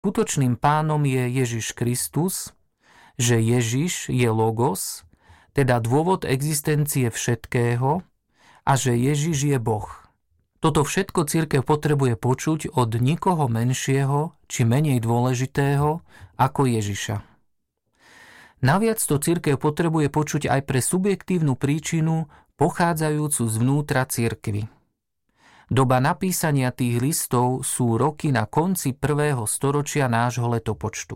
Skutočným pánom je Ježiš Kristus, že Ježiš je logos, teda dôvod existencie všetkého, a že Ježiš je Boh. Toto všetko cirkev potrebuje počuť od nikoho menšieho či menej dôležitého ako Ježiša. Naviac to cirkev potrebuje počuť aj pre subjektívnu príčinu pochádzajúcu zvnútra cirkvi. Doba napísania tých listov sú roky na konci 1. storočia nášho letopočtu.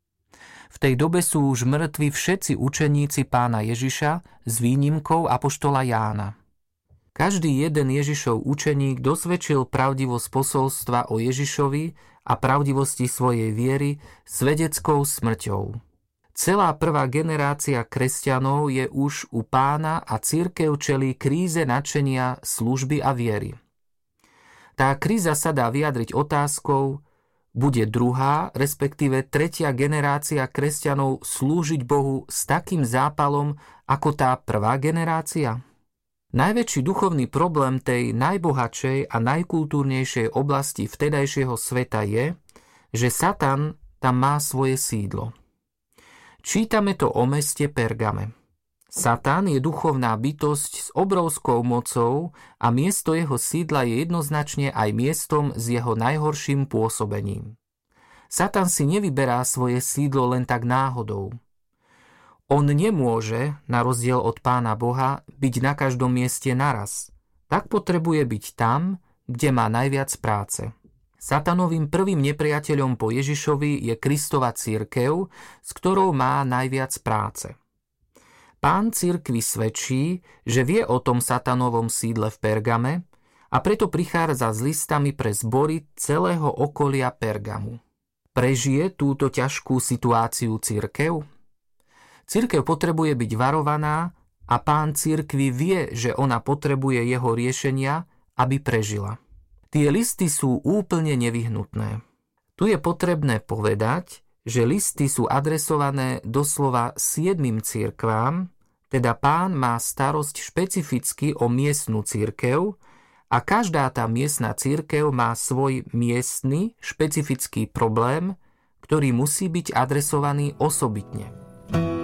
V tej dobe sú už mŕtvi všetci učeníci pána Ježiša s výnimkou apoštola Jána. Každý jeden Ježišov učeník dosvedčil pravdivosť posolstva o Ježišovi a pravdivosti svojej viery svedeckou smrťou. Celá prvá generácia kresťanov je už u pána a cirkev čelí kríze nadšenia, služby a viery. Tá kríza sa dá vyjadriť otázkou, bude druhá, respektíve tretia generácia kresťanov slúžiť Bohu s takým zápalom ako tá prvá generácia? Najväčší duchovný problém tej najbohatšej a najkultúrnejšej oblasti vtedajšieho sveta je, že Satan tam má svoje sídlo. Čítame to o meste Pergame. Satan je duchovná bytosť s obrovskou mocou a miesto jeho sídla je jednoznačne aj miestom s jeho najhorším pôsobením. Satan si nevyberá svoje sídlo len tak náhodou. On nemôže, na rozdiel od Pána Boha, byť na každom mieste naraz. Tak potrebuje byť tam, kde má najviac práce. Satanovým prvým nepriateľom po Ježišovi je Kristova cirkev, s ktorou má najviac práce. Pán cirkvi svedčí, že vie o tom satanovom sídle v Pergame a preto prichádza s listami pre zbory celého okolia Pergamu. Prežije túto ťažkú situáciu cirkev? Cirkev potrebuje byť varovaná a pán cirkvi vie, že ona potrebuje jeho riešenia, aby prežila. Tie listy sú úplne nevyhnutné. Tu je potrebné povedať, že listy sú adresované doslova 7 cirkvám, teda pán má starosť špecificky o miestnu cirkev a každá tá miestna cirkev má svoj miestny, špecifický problém, ktorý musí byť adresovaný osobitne.